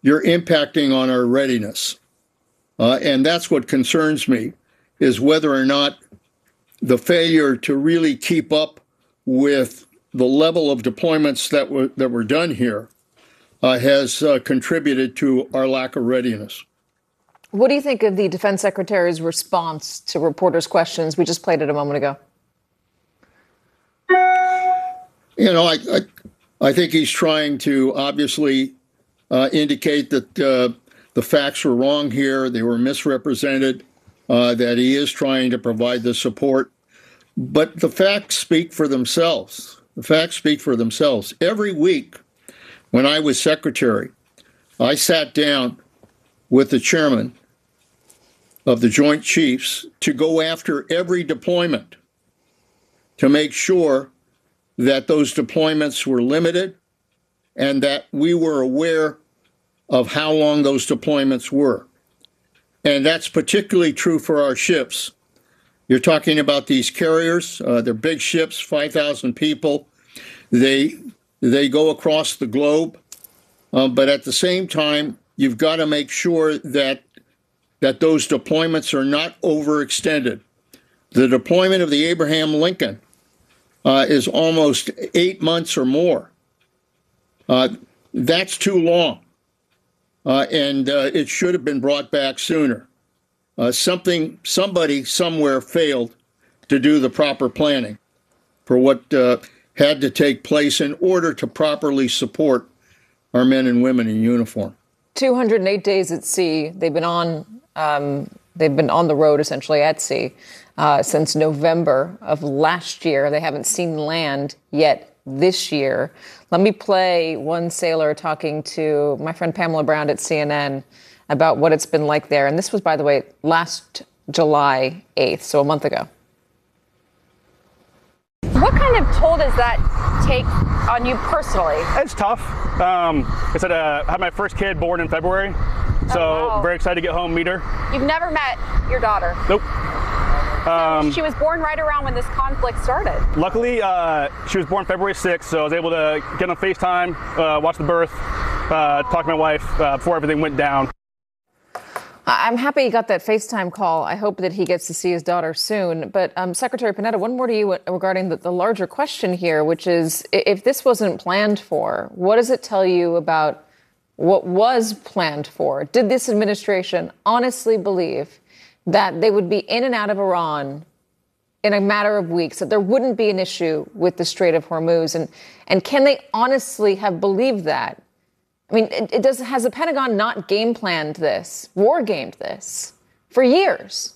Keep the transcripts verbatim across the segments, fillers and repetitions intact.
you're impacting on our readiness. Uh, and that's what concerns me, is whether or not the failure to really keep up with the level of deployments that were that were done here uh, has uh, contributed to our lack of readiness. What do you think of the Defense Secretary's response to reporters' questions? We just played it a moment ago. You know, I I, I think he's trying to obviously uh, indicate that uh, the facts were wrong here, they were misrepresented, uh, that he is trying to provide the support. But the facts speak for themselves. The facts speak for themselves. Every week when I was secretary, I sat down with the chairman of the Joint Chiefs to go after every deployment to make sure that those deployments were limited and that we were aware of how long those deployments were. And that's particularly true for our ships. You're talking about these carriers. Uh, they're big ships, five thousand people. They they go across the globe. Uh, but at the same time, you've got to make sure that that those deployments are not overextended. The deployment of the Abraham Lincoln uh, is almost eight months or more. Uh, that's too long. Uh, and uh, it should have been brought back sooner. Uh, something, somebody somewhere failed to do the proper planning for what uh, had to take place in order to properly support our men and women in uniform. two hundred eight days at sea. They've been on. Um, they've been on the road essentially at sea uh, since November of last year. They haven't seen land yet this year. Let me play one sailor talking to my friend Pamela Brown at C N N about what it's been like there. And this was, by the way, last July eighth, so a month ago. What kind of toll does that take on you personally? It's tough. Um, I said uh, I had my first kid born in February, so oh, wow. very excited to get home, meet her. You've never met your daughter? Nope. Um, she was born right around when this conflict started. Luckily, uh, she was born February sixth, so I was able to get on FaceTime, uh, watch the birth, uh, talk to my wife uh, before everything went down. I'm happy he got that FaceTime call. I hope that he gets to see his daughter soon. But um, Secretary Panetta, one more to you regarding the, the larger question here, which is, if this wasn't planned for, what does it tell you about what was planned for? Did this administration honestly believe that they would be in and out of Iran in a matter of weeks, that there wouldn't be an issue with the Strait of Hormuz? And, and can they honestly have believed that? I mean, it, it does, has the Pentagon not game planned this, war gamed this for years?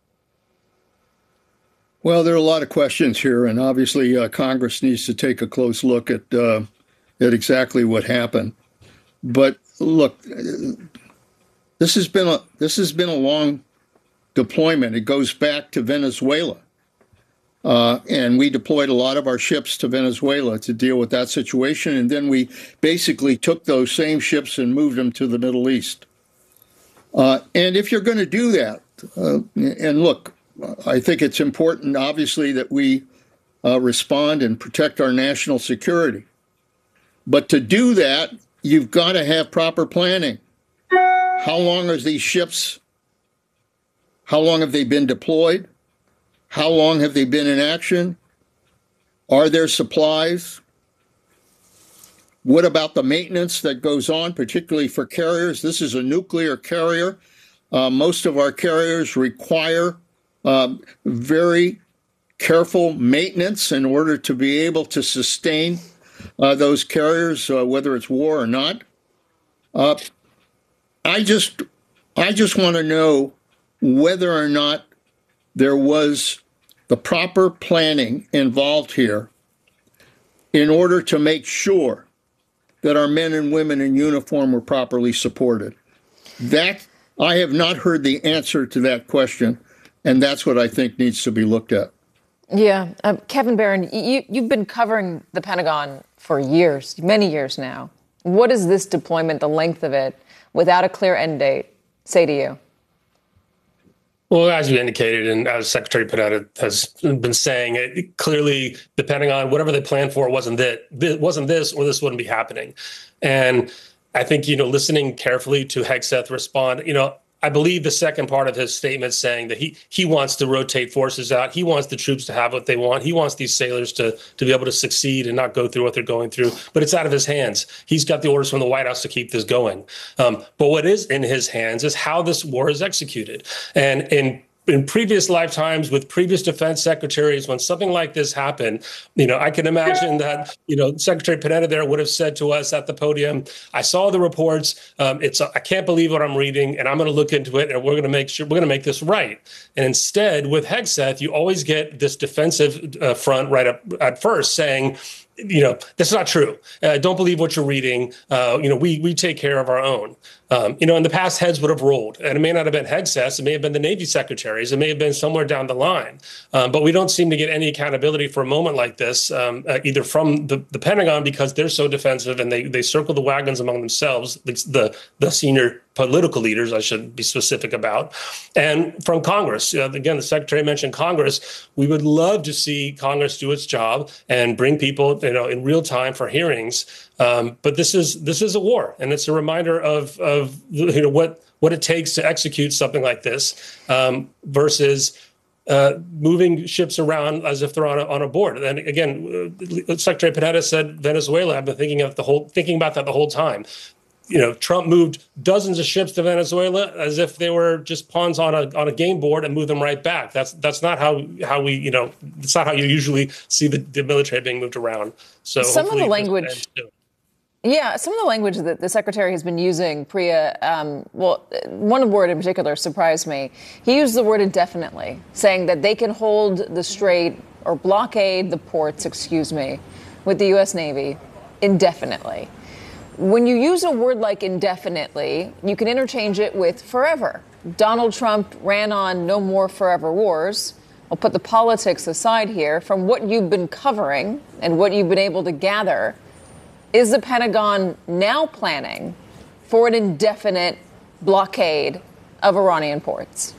Well, there are a lot of questions here, and obviously uh, Congress needs to take a close look at uh, at exactly what happened. But look, this has been a this has been a long deployment. It goes back to Venezuela. Uh, and we deployed a lot of our ships to Venezuela to deal with that situation. And then we basically took those same ships and moved them to the Middle East. Uh, and if you're going to do that, uh, and look, I think it's important, obviously, that we uh, respond and protect our national security. But to do that, you've got to have proper planning. How long are these ships? How long have they been deployed? How long have they been in action? Are there supplies? What about the maintenance that goes on, particularly for carriers? This is a nuclear carrier. Uh, most of our carriers require uh, very careful maintenance in order to be able to sustain uh, those carriers, uh, whether it's war or not. Uh, I just, I just want to know whether or not there was the proper planning involved here in order to make sure that our men and women in uniform were properly supported. That, I have not heard the answer to that question, and that's what I think needs to be looked at. Yeah. Uh, Kevin Barron, you, you've been covering the Pentagon for years, many years now. What does this deployment, the length of it, without a clear end date, say to you? Well, as you indicated, and as Secretary Panetta has been saying, it, clearly the Pentagon, whatever they planned for, wasn't that, wasn't this, or this wouldn't be happening. And I think, you know, listening carefully to Hegseth respond, you know, I believe the second part of his statement saying that he he wants to rotate forces out. He wants the troops to have what they want. He wants these sailors to to be able to succeed and not go through what they're going through. But it's out of his hands. He's got the orders from the White House to keep this going. Um, but what is in his hands is how this war is executed. And in in previous lifetimes with previous defense secretaries, when something like this happened, you know, I can imagine that, you know, Secretary Panetta there would have said to us at the podium, I saw the reports. Um, it's I can't believe what I'm reading, and I'm going to look into it, and we're going to make sure we're going to make this right. And instead, with Hegseth, you always get this defensive uh, front right up at first saying, you know, that's not true. Uh, don't believe what you're reading. Uh, you know, we we take care of our own. Um, you know, in the past, heads would have rolled, and it may not have been Hegseth. It may have been the Navy secretaries. It may have been somewhere down the line. Um, but we don't seem to get any accountability for a moment like this, um, uh, either from the, the Pentagon because they're so defensive and they they circle the wagons among themselves, the the, the senior political leaders, I should be specific about, and from Congress. Uh, again, the Secretary mentioned Congress. We would love to see Congress do its job and bring people, you know, in real time for hearings. Um, but this is this is a war, and it's a reminder of of you know what what it takes to execute something like this um, versus uh, moving ships around as if they're on a, on a board. And again, uh, Secretary Panetta said Venezuela. I've been thinking of the whole thinking about that the whole time. You know, Trump moved dozens of ships to Venezuela as if they were just pawns on a on a game board and moved them right back. That's that's not how how we you know it's not how you usually see the, the military being moved around. So some of the language. Yeah, some of the language that the secretary has been using, Priya, um, well, one word in particular surprised me. He used the word indefinitely, saying that they can hold the strait or blockade the ports, excuse me, with the U S Navy indefinitely. When you use a word like indefinitely, you can interchange it with forever. Donald Trump ran on no more forever wars. I'll put the politics aside here. From what you've been covering and what you've been able to gather, is the Pentagon now planning for an indefinite blockade of Iranian ports?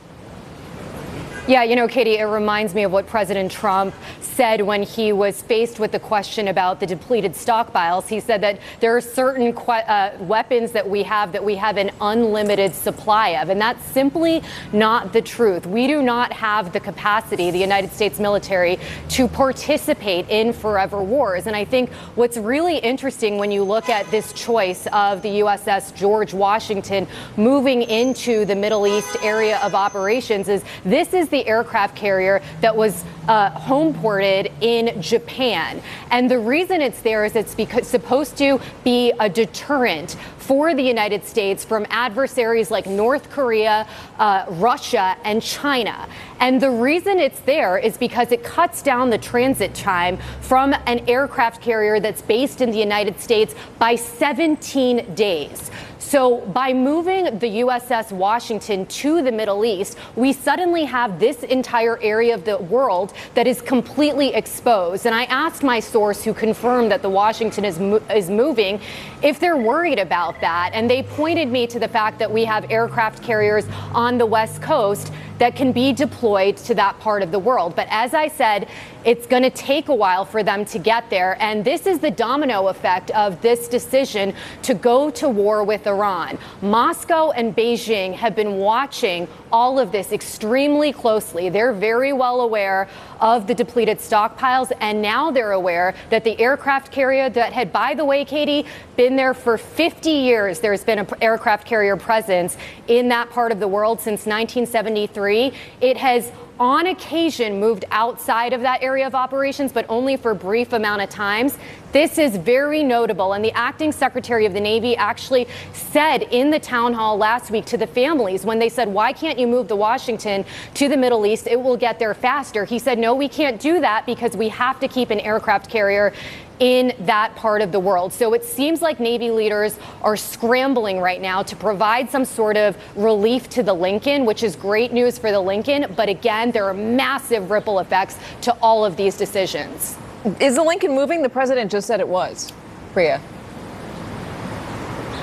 Yeah, you know, Katie, it reminds me of what President Trump said when he was faced with the question about the depleted stockpiles. He said that there are certain que- uh, weapons that we have that we have an unlimited supply of. And that's simply not the truth. We do not have the capacity, the United States military, to participate in forever wars. And I think what's really interesting when you look at this choice of the U S S George Washington moving into the Middle East area of operations is this is the aircraft carrier that was uh, home ported in Japan. And the reason it's there is it's because supposed to be a deterrent for the United States from adversaries like North Korea, uh, Russia, and China. And the reason it's there is because it cuts down the transit time from an aircraft carrier that's based in the United States by seventeen days. So by moving the U S S Washington to the Middle East, we suddenly have this entire area of the world that is completely exposed. And I asked my source who confirmed that the Washington is mo- is moving if they're worried about that. And they pointed me to the fact that we have aircraft carriers on the West Coast that can be deployed to that part of the world. But as I said, it's going to take a while for them to get there. And this is the domino effect of this decision to go to war with Iran. Moscow and Beijing have been watching all of this extremely closely. They're very well aware of the depleted stockpiles. And now they're aware that the aircraft carrier that had, by the way, Katie, been there for fifty years, there's been an aircraft carrier presence in that part of the world since nineteen seventy-three. It has on occasion moved outside of that area of operations, but only for brief amount of times. This is very notable. And the acting Secretary of the Navy actually said in the town hall last week to the families when they said, why can't you move the Washington to the Middle East? It will get there faster. He said, no, we can't do that because we have to keep an aircraft carrier in that part of the world. So it seems like Navy leaders are scrambling right now to provide some sort of relief to the Lincoln, which is great news for the Lincoln. But again, there are massive ripple effects to all of these decisions. Is the Lincoln moving? The president just said it was. Priya.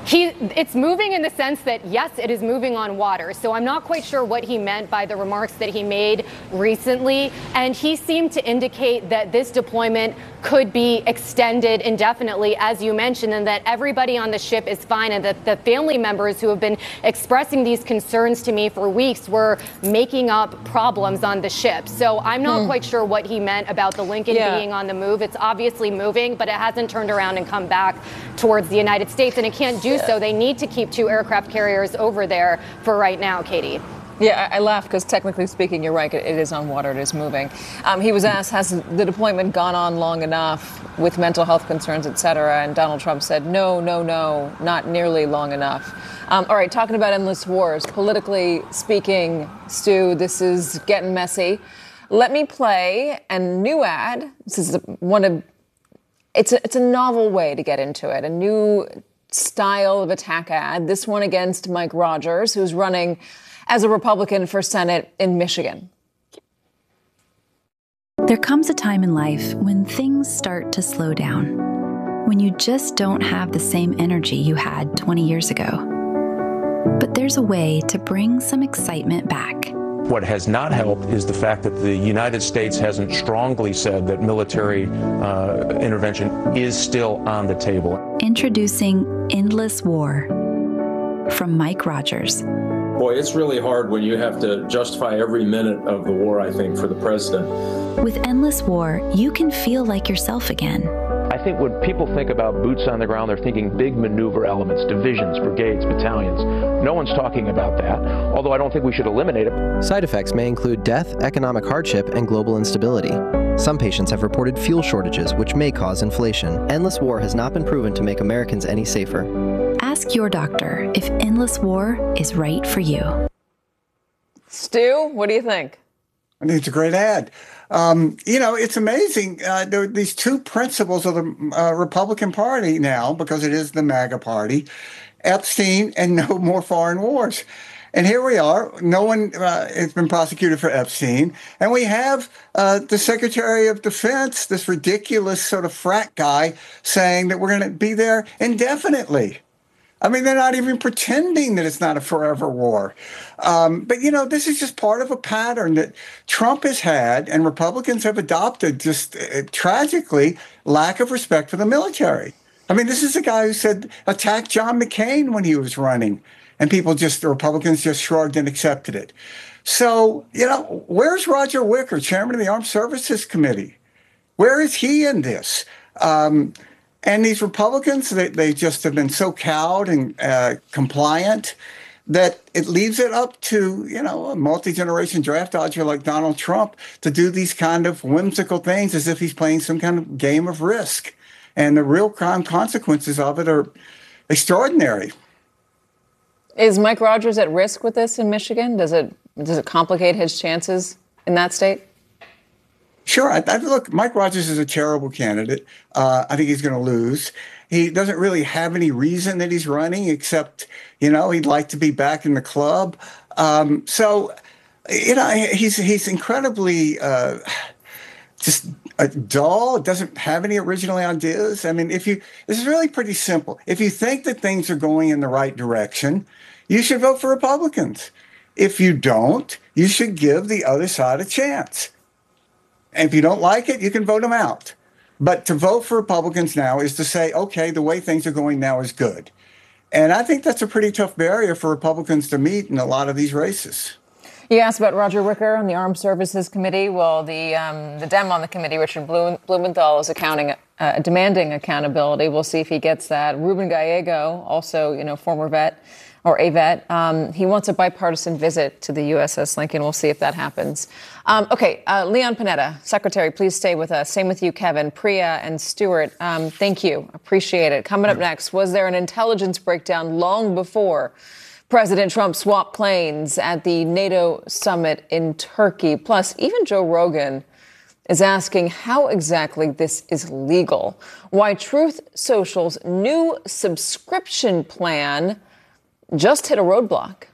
He, it's moving in the sense that, yes, it is moving on water. So I'm not quite sure what he meant by the remarks that he made recently. And he seemed to indicate that this deployment could be extended indefinitely, as you mentioned, and that everybody on the ship is fine, and that the family members who have been expressing these concerns to me for weeks were making up problems on the ship. So I'm not hmm. quite sure what he meant about the Lincoln yeah. being on the move. It's obviously moving, but it hasn't turned around and come back towards the United States, and it can't do yeah. so. They need to keep two aircraft carriers over there for right now, Katie. Yeah, I, I laugh because technically speaking, you're right. It, it is on water. It is moving. Um, he was asked, has the deployment gone on long enough with mental health concerns, et cetera? And Donald Trump said, no, no, no, not nearly long enough. Um, all right, talking about endless wars, politically speaking, Stu, this is getting messy. Let me play a new ad. This is one of, it's a, it's a novel way to get into it, a new style of attack ad. This one against Mike Rogers, who's running as a Republican for Senate in Michigan. There comes a time in life when things start to slow down, when you just don't have the same energy you had twenty years ago. But there's a way to bring some excitement back. What has not helped is the fact that the United States hasn't strongly said that military uh, intervention is still on the table. Introducing Endless War from Mike Rogers. Boy, it's really hard when you have to justify every minute of the war, I think, for the president. With Endless War, you can feel like yourself again. I think when people think about boots on the ground, they're thinking big maneuver elements, divisions, brigades, battalions. No one's talking about that, although I don't think we should eliminate it. Side effects may include death, economic hardship, and global instability. Some patients have reported fuel shortages, which may cause inflation. Endless War has not been proven to make Americans any safer. Ask your doctor if Endless War is right for you. Stu, what do you think? I think it's a great ad. Um, you know, it's amazing. Uh, there are these two principles of the uh, Republican Party now, because it is the MAGA party, Epstein and no more foreign wars. And here we are. No one uh, has been prosecuted for Epstein. And we have uh, the Secretary of Defense, this ridiculous sort of frat guy, saying that we're going to be there indefinitely. I mean, they're not even pretending that it's not a forever war. Um, but, you know, this is just part of a pattern that Trump has had and Republicans have adopted, just uh, tragically, lack of respect for the military. I mean, this is a guy who said, attack John McCain when he was running. And people just, the Republicans just shrugged and accepted it. So, you know, where's Roger Wicker, chairman of the Armed Services Committee? Where is he in this? Um And these Republicans, they, they just have been so cowed and uh, compliant that it leaves it up to, you know, a multi-generation draft dodger like Donald Trump to do these kind of whimsical things as if he's playing some kind of game of Risk. And the real crime consequences of it are extraordinary. Is Mike Rogers at risk with this in Michigan? Does it does it complicate his chances in that state? Sure. I, I, look, Mike Rogers is a terrible candidate. Uh, I think he's going to lose. He doesn't really have any reason that he's running, except, you know, he'd like to be back in the club. Um, so, you know, he's he's incredibly uh, just uh, dull. Doesn't have any original ideas. I mean, if you, this is really pretty simple. If you think that things are going in the right direction, you should vote for Republicans. If you don't, you should give the other side a chance. And if you don't like it, you can vote them out. But to vote for Republicans now is to say, okay, the way things are going now is good. And I think that's a pretty tough barrier for Republicans to meet in a lot of these races. You asked about Roger Wicker on the Armed Services Committee. Well, the um, the Dem on the committee, Richard Blumenthal, is accounting, uh, demanding accountability. We'll see if he gets that. Ruben Gallego, also, you know, former vet, or a vet, um, he wants a bipartisan visit to the U S S Lincoln. We'll see if that happens. Um, okay, uh, Leon Panetta, Secretary, please stay with us. Same with you, Kevin, Priya, and Stuart. Um, thank you. Appreciate it. Coming up next, was there an intelligence breakdown long before President Trump swapped planes at the NATO summit in Turkey? Plus, even Joe Rogan is asking how exactly this is legal. Why Truth Social's new subscription plan just hit a roadblock.